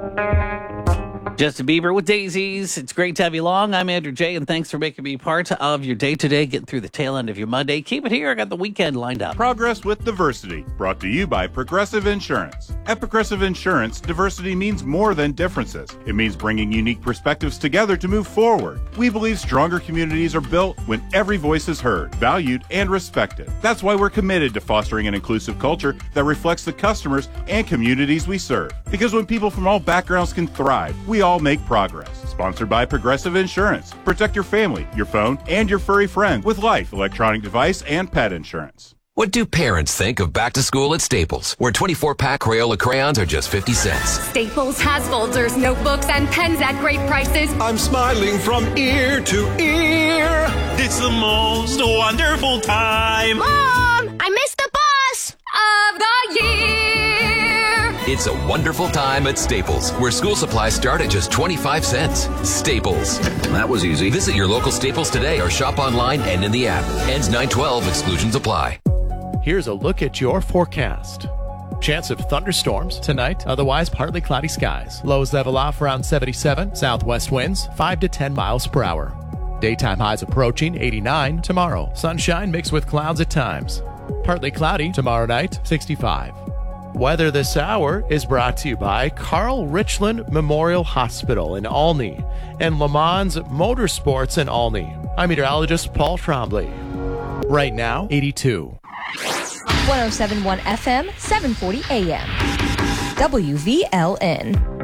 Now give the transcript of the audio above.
Justin Bieber with Daisies. It's great to have you along. I'm Andrew J., and thanks for making me part of your day today, getting through the tail end of your Monday. Keep it here. I got the weekend lined up. Progress with Diversity, brought to you by Progressive Insurance. At Progressive Insurance, diversity means more than differences. It means bringing unique perspectives together to move forward. We believe stronger communities are built when every voice is heard, valued, and respected. That's why we're committed to fostering an inclusive culture that reflects the customers and communities we serve. Because when people from all backgrounds can thrive, we all make progress. Sponsored by Progressive Insurance. Protect your family, your phone, and your furry friend with Life, electronic device, and pet insurance. What do parents think of back to school at Staples, where 24-pack Crayola crayons are just 50 cents? Staples has folders, notebooks, and pens at great prices. I'm smiling from ear to ear. It's the most wonderful time. Mom, I missed the bus of the year. It's a wonderful time at Staples, where school supplies start at just 25 cents. Staples. That was easy. Visit your local Staples today or shop online and in the app. Ends 9/12. Exclusions apply. Here's a look at your forecast. Chance of thunderstorms tonight, otherwise partly cloudy skies. Lows level off around 77. Southwest winds 5 to 10 miles per hour. Daytime highs approaching 89 tomorrow. Sunshine mixed with clouds at times. Partly cloudy tomorrow night, 65. Weather this hour is brought to you by Carl Richland Memorial Hospital in Olney and Le Mans Motorsports in Olney. I'm meteorologist Paul Trombley. Right now, 82. 107.1 FM, 740 AM. WVLN.